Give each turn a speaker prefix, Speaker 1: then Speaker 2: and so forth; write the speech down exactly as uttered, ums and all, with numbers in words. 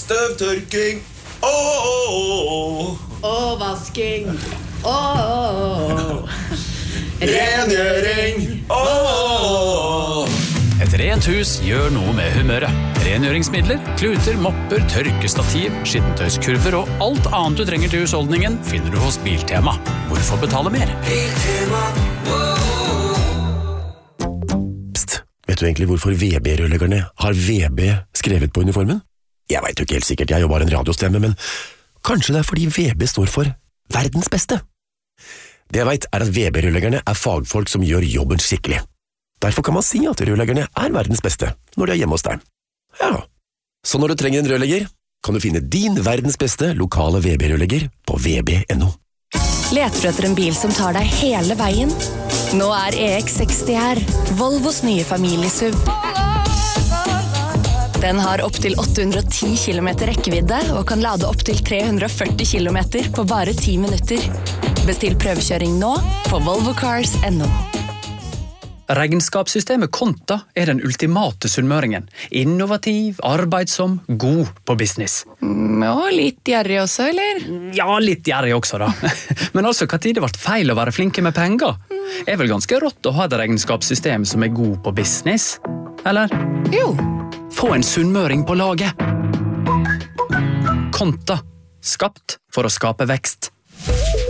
Speaker 1: Støvtørking. Åh, åh, åh.
Speaker 2: Og vasking. Åh.
Speaker 1: Rengjøring. Åh.
Speaker 3: Et rent hus gjør noe med humøret. Rengjøringsmidler, kluter, mopper, tørkestativ, skittentøyskurver og alt annet du trenger til husholdningen finner du hos Biltema. Hvorfor betale mer?
Speaker 1: Biltema.
Speaker 4: Psst, vet du egentlig hvorfor V B-rørleggerne har V B skrevet på uniformen? Jeg vet jo ikke helt sikkert, jeg er jo bare en radiostemme, men kanskje det er fordi V B står for verdens beste. Det jeg vet er at V B-rørleggerne er fagfolk som gjør jobben skikkelig. Derfor kan man si at rørleggerne er verdens beste når de er hjemme hos deg. Ja, så når du trenger en rørlegger, kan du finne din verdens beste lokale V B-rørlegger på v b punktum n o.
Speaker 5: Leter du etter en bil som tar deg hele veien? Nå er E X seksti her, Volvos nye familiesuv. Den har opp til åtte hundre og ti kilometer rekkevidde og kan lade opp til tre hundre og førti kilometer på bare ti minutter. Bestill prøvekjøring nå på volvo cars punktum n o.
Speaker 3: Regnskapssystemet Konta er den ultimate sunnmøringen. Innovativ, arbeidsom, god på business.
Speaker 2: Mm, og litt gjerrig også, eller?
Speaker 3: Ja, litt gjerrig også da. Men altså, hva tid det ble feil å være flinke med penger? Er vel ganske rått å ha et regnskapssystem som er god på business? Eller?
Speaker 2: Jo.
Speaker 3: Få en sunnmøring på laget. Konta. Skapt for å skape vekst.